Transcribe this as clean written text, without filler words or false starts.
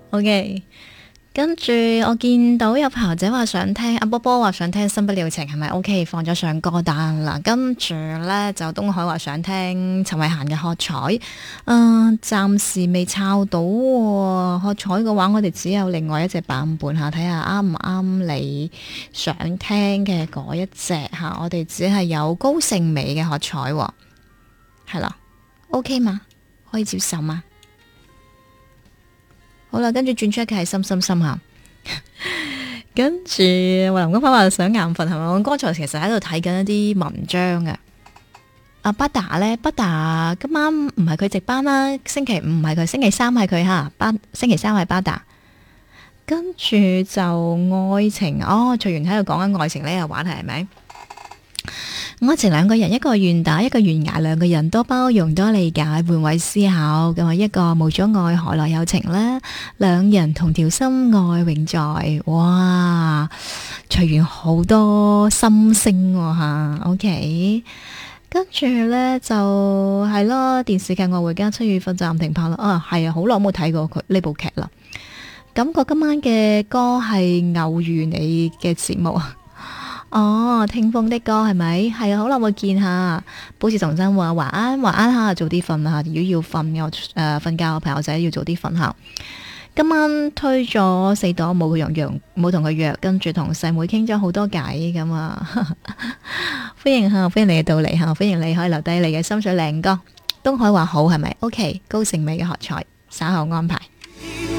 OK。跟住我見到有朋友仔話想聽，阿波波話想聽《新不了情》，係咪 OK？放咗上歌單啦。跟住呢，就東海話想聽陳慧嫻嘅《喝彩》，暫時未抄到喎。喝彩嘅話，我哋只有另外一隻版本嚇，睇下啱唔啱你想聽嘅嗰一隻嚇。我哋只係有高勝美嘅《喝彩》喎，係啦，OK 嘛？可以接受嘛？好啦，跟住轉出嘅係心心心吓，跟住林公花話想眼瞓係咪？我剛才其實喺度睇緊一啲文章嘅。阿巴達呢？巴達今晚唔係佢值班啦，星期五唔係佢，星期三係佢吓，星期三係巴達。跟住就愛情徐源喺度講緊愛情呢個話題係咪？愛情兩個人，一個願打，一個願挨，兩個人多包容多理解，換位思考，咁啊一個冇咗愛何來有情呢？兩人同條心愛永在。哇，隨緣好多心聲吓，OK。跟住呢，就係咯，電視劇《愛回家》7月份暫停拍啦。係啊，好耐冇睇過佢呢部劇啦。感覺今晚嘅歌係偶遇你嘅節目啊。聽風的歌係咪？係啊，好耐冇見下。保持童真話晚安，晚安下，早啲瞓啦。如果要瞓我瞓覺，朋友仔要早啲瞓下。今晚推咗4朵冇冇同佢約，跟住同細妹傾咗好多偈咁啊。歡迎你嘅到嚟吓，歡迎你可以留低你嘅心水靚歌。東海話好係咪？OK，高勝美嘅喝彩，稍後安排。